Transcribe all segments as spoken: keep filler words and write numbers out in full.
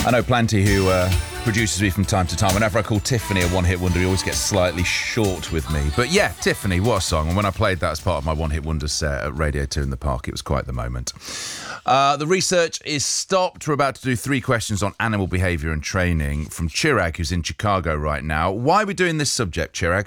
I know plenty who uh, produces me from time to time. Whenever I call Tiffany a one-hit wonder, he always gets slightly short with me. But yeah, Tiffany, what a song. And when I played that as part of my one-hit wonder set at Radio two in the Park, it was quite the moment. Uh, the research is stopped. We're about to do three questions on animal behaviour and training from Chirag, who's in Chicago right now. Why are we doing this subject, Chirag?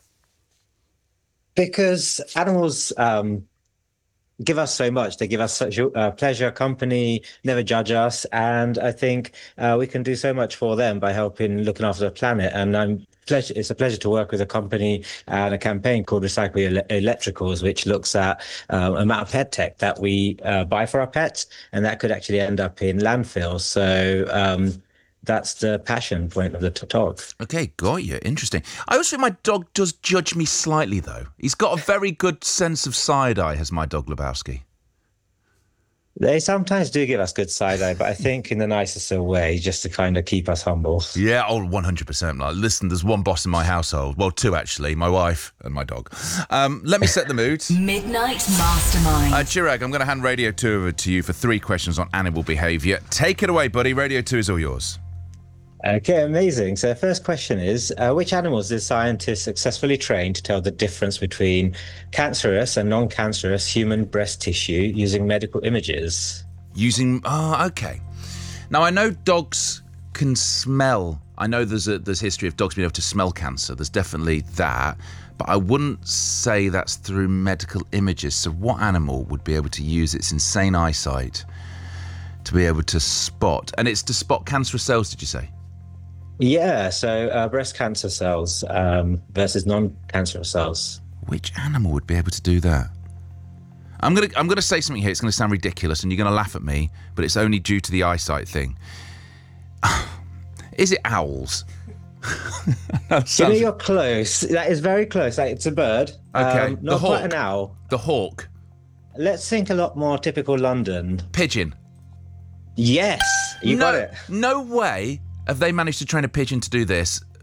Because animals um, give us so much. They give us such uh, pleasure, company, never judge us. And I think uh, we can do so much for them by helping looking after the planet. And I'm pleasure, it's a pleasure to work with a company and a campaign called Recycle Your Electricals, which looks at um, amount of pet tech that we uh, buy for our pets. And that could actually end up in landfills. So um, that's the passion point of the talk. Okay, got you. Interesting. I always think my dog does judge me slightly, though. He's got a very good sense of side-eye, has my dog Lebowski. They sometimes do give us good side-eye, but I think in the nicest of way, just to kind of keep us humble. Yeah, oh, one hundred percent. Like, listen, there's one boss in my household. Well, two, actually. My wife and my dog. Um, let me set the mood. Midnight Mastermind. Uh, Chirag, I'm going to hand Radio two over to you for three questions on animal behaviour. Take it away, buddy. Radio two is all yours. Okay, amazing. So the first question is, uh, which animals did scientists successfully train to tell the difference between cancerous and non-cancerous human breast tissue using medical images? Using, oh, okay. Now, I know dogs can smell. I know there's a there's history of dogs being able to smell cancer. There's definitely that. But I wouldn't say that's through medical images. So what animal would be able to use its insane eyesight to be able to spot? And it's to spot cancerous cells, did you say? Yeah, so uh, breast cancer cells um, versus non-cancerous cells. Which animal would be able to do that? I'm gonna I'm gonna say something here. It's gonna sound ridiculous, and you're gonna laugh at me, but it's only due to the eyesight thing. Is it owls? Sounds... You know, you're close. That is very close. Like, it's a bird. Okay, um, not quite an owl. The hawk. Let's think a lot more typical London. Pigeon. Yes, you no, got it. No way have they managed to train a pigeon to do this.